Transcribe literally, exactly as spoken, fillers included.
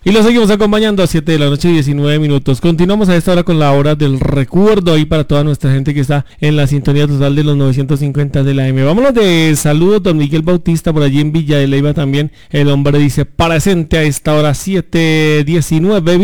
Y lo seguimos acompañando a siete de la noche, diecinueve minutos. Continuamos a esta hora con la hora del recuerdo ahí para toda nuestra gente que está en la sintonía total de los novecientos cincuenta de la M. Vámonos de saludos, don Miguel Bautista, por allí en Villa de Leyva también. El hombre dice presente a esta hora, siete diecinueve.